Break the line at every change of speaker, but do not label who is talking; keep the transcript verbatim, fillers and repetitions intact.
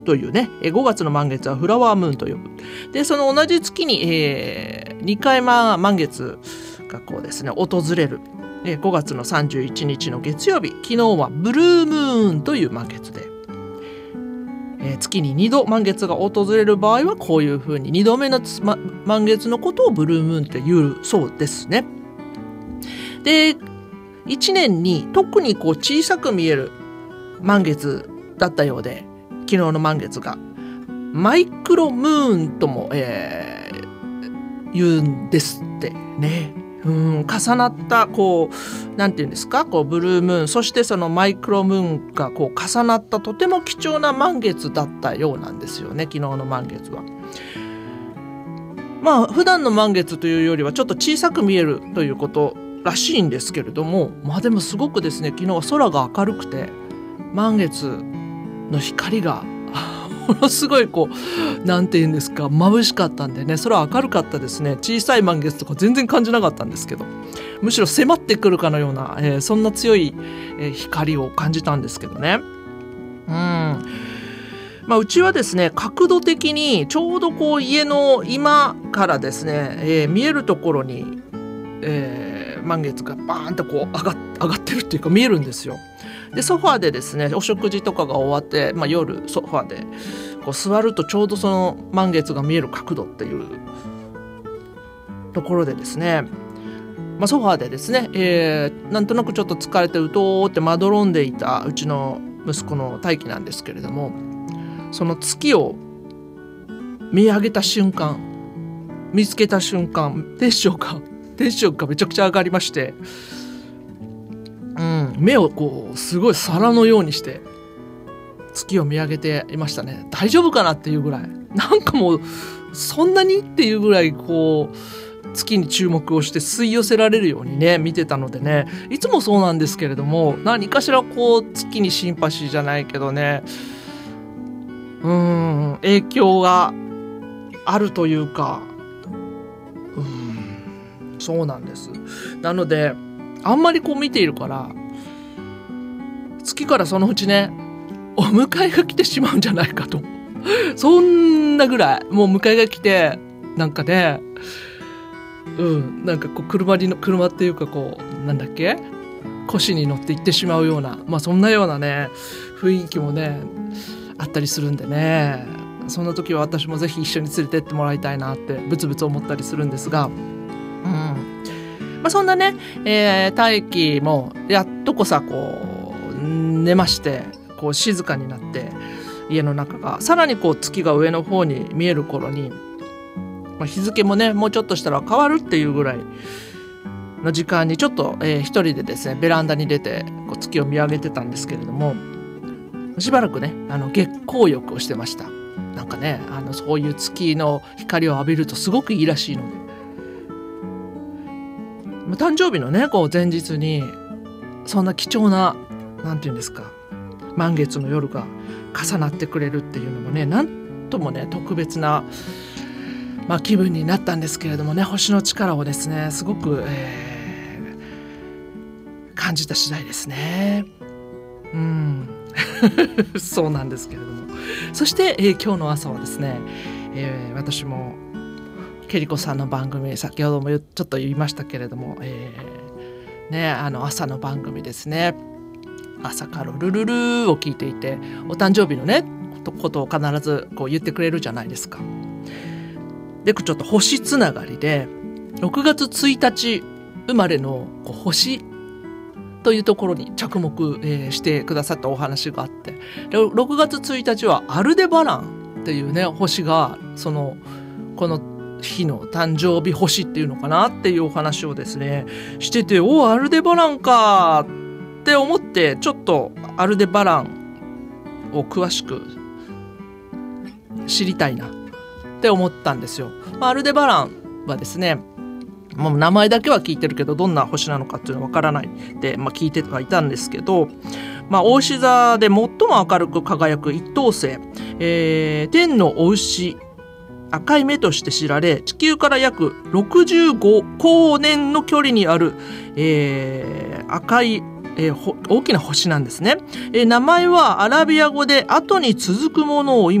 というね、ごがつの満月はフラワームーンと呼ぶ。で、その同じ月に、えー、にかい満月がこうですね、訪れる。ごがつのさんじゅういちにちの月曜日、昨日はブルームーンという満月で、えー、月ににど満月が訪れる場合はこういうふうににどめの、ま、満月のことをブルームーンって言うそうですね。で、いちねんに特にこう小さく見える満月だったようで、昨日の満月がマイクロムーンとも、えー、言うんですってね。うん重なったこうなんていうんですか、こうブルームーン、そしてそのマイクロムーンがこう重なったとても貴重な満月だったようなんですよね、昨日の満月は。まあ普段の満月というよりはちょっと小さく見えるということらしいんですけれども、まあでもすごくですね、昨日は空が明るくて満月の光がものすごいこうなんていうんですか、眩しかったんでね、空明るかったですね。小さい満月とか全然感じなかったんですけど、むしろ迫ってくるかのような、えー、そんな強い、えー、光を感じたんですけどね。うんまあ、うちはですね、角度的にちょうどこう家の今からですね、えー、見えるところに、えー、満月がバーンとこう上がっ、上がってるっていうか見えるんですよ。でソファーでですね、お食事とかが終わって、まあ、夜ソファーでこう座るとちょうどその満月が見える角度っていうところでですね、まあ、ソファーでですね、えー、なんとなくちょっと疲れてうとーってまどろんでいたうちの息子の大輝なんですけれども、その月を見上げた瞬間、見つけた瞬間、テンションがテンションがめちゃくちゃ上がりまして、うん、目をこうすごい皿のようにして月を見上げていましたね。大丈夫かなっていうぐらい、なんかもうそんなにっていうぐらいこう月に注目をして吸い寄せられるようにね見てたのでね、いつもそうなんですけれども、何かしらこう月にシンパシーじゃないけどね、うーん影響があるというか、うーんそうなんです。なのであんまりこう見ているから月からそのうちねお迎えが来てしまうんじゃないかとそんなぐらいもう迎えが来て、なんかねうんなんかこう車にの車っていうかこうなんだっけ腰に乗って行ってしまうような、まあそんなようなね雰囲気もねあったりするんでね、そんな時は私もぜひ一緒に連れてってもらいたいなってブツブツ思ったりするんですが、うんまあ、そんなね、えー、大輝もやっとこさこう寝まして、こう静かになって家の中がさらにこう月が上の方に見える頃に、まあ、日付もねもうちょっとしたら変わるっていうぐらいの時間にちょっと、えー、一人でですねベランダに出てこう月を見上げてたんですけれども、しばらくねあの月光浴をしてました。なんかねあのそういう月の光を浴びるとすごくいいらしいので、誕生日のねこう前日にそんな貴重ななんていうんですか満月の夜が重なってくれるっていうのもね、なんともね特別な、まあ、気分になったんですけれどもね、星の力をですねすごく、えー、感じた次第ですね。うんそうなんですけれども、そして、えー、今日の朝はですね、えー、私もケリコさんの番組、先ほどもちょっと言いましたけれども、えーね、あの朝の番組ですね、朝からルルルーを聞いていて、お誕生日のねことを必ずこう言ってくれるじゃないですか。でちょっと星つながりでろくがつついたち生まれのこう星というところに着目、えー、してくださったお話があって、ろくがつついたちはアルデバランっていうね星がそのこの日の誕生日星っていうのかなっていうお話をですねしてて、おアルデバランかって思って、ちょっとアルデバランを詳しく知りたいなって思ったんですよ。まあ、アルデバランはですねもう名前だけは聞いてるけどどんな星なのかっていうのはわからないで、まあ、聞いてはいたんですけど、まあ、牡牛座で最も明るく輝く一等星、えー、天の牡牛赤い目として知られ、地球から約ろくじゅうごこうねんの距離にある、えー、赤い、ええー、大きな星なんですね、えー、名前はアラビア語で後に続くものを意